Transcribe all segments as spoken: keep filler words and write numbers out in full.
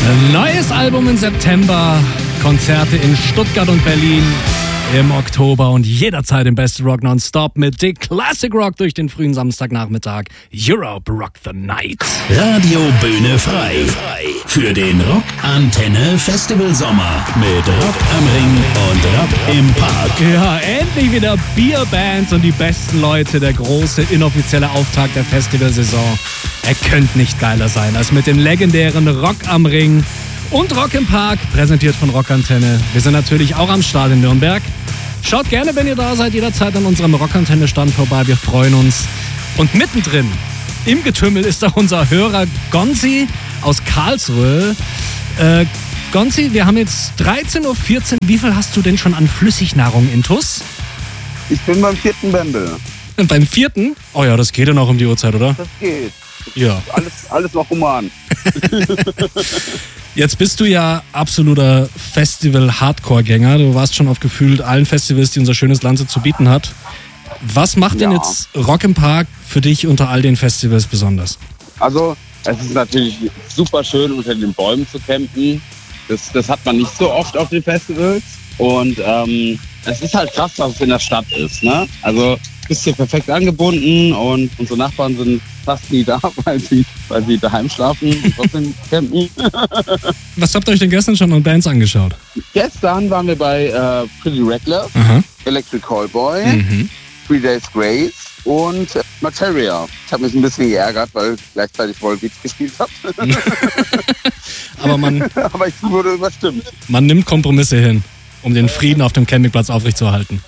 Neues Album im September, Konzerte in Stuttgart und Berlin im Oktober und jederzeit im Best Rock Nonstop mit The Classic Rock durch den frühen Samstagnachmittag. Europe Rock the Night. Radio Bühne frei. Für den Rock Antenne Festival Sommer mit Rock am Ring und Rock im Park. Ja, endlich wieder Bierbands und die besten Leute. Der große inoffizielle Auftakt der Festivalsaison. Er könnte nicht geiler sein als mit dem legendären Rock am Ring und Rock im Park, präsentiert von Rockantenne. Wir sind natürlich auch am Start in Nürnberg. Schaut gerne, wenn ihr da seid, jederzeit an unserem Rockantenne-Stand vorbei. Wir freuen uns. Und mittendrin im Getümmel ist auch unser Hörer Gonzi aus Karlsruhe. Äh, Gonzi, wir haben jetzt dreizehn Uhr vierzehn. Wie viel hast du denn schon an Flüssignahrung intus? Ich bin beim vierten Bändel. Beim vierten? Oh ja, das geht dann auch um die Uhrzeit, oder? Das geht. Ja. Alles, alles noch human. Jetzt bist du ja absoluter Festival-Hardcore-Gänger. Du warst schon auf gefühlt allen Festivals, die unser schönes Land so zu bieten hat. Was macht denn Ja. jetzt Rock im Park für dich unter all den Festivals besonders? Also, es ist natürlich super schön, unter den Bäumen zu campen. Das, das hat man nicht so oft auf den Festivals. Und ähm, es ist halt krass, dass es in der Stadt ist. Ne? Also, du bist hier perfekt angebunden und unsere Nachbarn sind fast nie da, weil sie, weil sie daheim schlafen und trotzdem campen. Was habt ihr euch denn gestern schon an Bands angeschaut? Gestern waren wir bei äh, Pretty Reckless, Aha. Electric Callboy, Mhm. Three Days Grace und äh, Materia. Ich habe mich ein bisschen geärgert, weil gleichzeitig Volbeat gespielt hat. Aber man, Aber ich wurde überstimmt. man nimmt Kompromisse hin, um den Frieden auf dem Campingplatz aufrechtzuerhalten.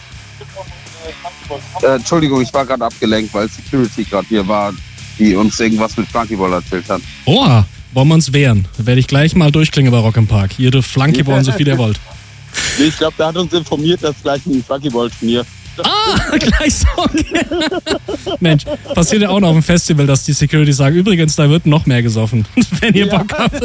Äh, Entschuldigung, ich war gerade abgelenkt, weil Security gerade hier war, die uns irgendwas mit Flunkyball erzählt hat. Oha, wollen wir uns wehren? Werde ich gleich mal durchklingen bei Rock im Park. Ihr dürft Flunkyball so viel ihr wollt. Nee, ich glaube, der hat uns informiert, dass gleich ein Flunkyball-Turnier. Ah, gleich so. Okay. Mensch, passiert ja auch noch auf dem Festival, dass die Security sagen, übrigens, da wird noch mehr gesoffen, wenn ihr Ja. Bock habt.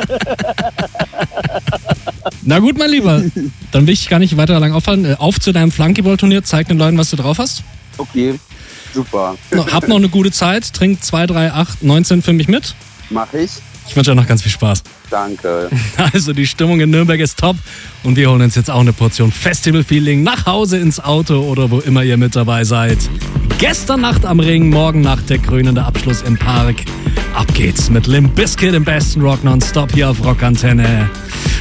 Na gut, mein Lieber, dann will ich gar nicht weiter lang aufhalten. Auf zu deinem Flunkyball-Turnier, zeig den Leuten, was du drauf hast. Okay, super. Hab noch eine gute Zeit, trink zwei, drei, acht, neunzehn für mich mit. Mach ich. Ich wünsche euch noch ganz viel Spaß. Danke. Also die Stimmung in Nürnberg ist top und wir holen uns jetzt auch eine Portion Festival-Feeling nach Hause ins Auto oder wo immer ihr mit dabei seid. Gestern Nacht am Ring, morgen Nacht der krönende Abschluss im Park. Ab geht's mit Limp Bizkit im besten Rock Nonstop hier auf Rockantenne.